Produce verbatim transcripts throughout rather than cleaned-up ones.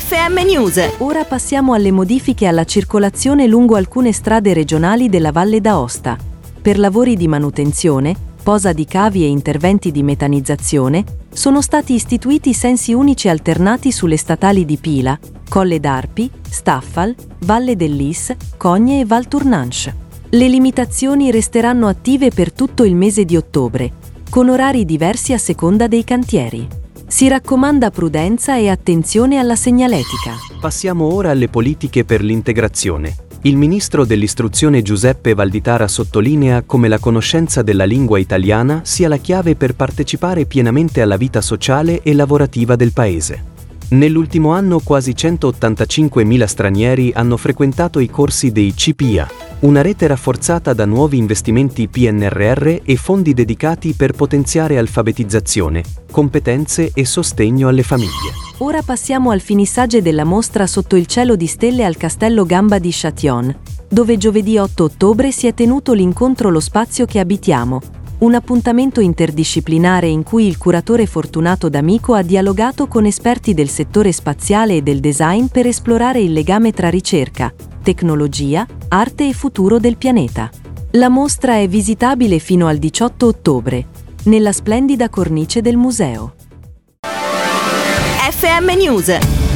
F M News. Ora passiamo alle modifiche alla circolazione lungo alcune strade regionali della Valle d'Aosta. Per lavori di manutenzione, posa di cavi e interventi di metanizzazione, sono stati istituiti sensi unici alternati sulle statali di Pila, Colle d'Arpi, Staffal, Valle dell'Is, Cogne e Val Tournanche. Le limitazioni resteranno attive per tutto il mese di ottobre, con orari diversi a seconda dei cantieri. Si raccomanda prudenza e attenzione alla segnaletica. Passiamo ora alle politiche per l'integrazione. Il ministro dell'istruzione Giuseppe Valditara sottolinea come la conoscenza della lingua italiana sia la chiave per partecipare pienamente alla vita sociale e lavorativa del paese. Nell'ultimo anno quasi centottantacinquemila stranieri hanno frequentato i corsi dei C P I A, una rete rafforzata da nuovi investimenti P N R R e fondi dedicati per potenziare alfabetizzazione, competenze e sostegno alle famiglie. Ora passiamo al finissage della mostra Sotto il cielo di stelle al Castello Gamba di Châtillon, dove giovedì otto ottobre si è tenuto l'incontro Lo spazio che abitiamo, un appuntamento interdisciplinare in cui il curatore Fortunato D'Amico ha dialogato con esperti del settore spaziale e del design per esplorare il legame tra ricerca, tecnologia, arte e futuro del pianeta. La mostra è visitabile fino al diciotto ottobre, nella splendida cornice del museo. F M News.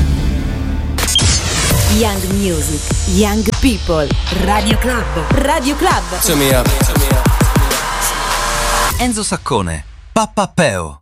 Young Music, Young People, Radio Club. Radio Club. Turn me up. Turn me up. Enzo Saccone, Pappa Peo.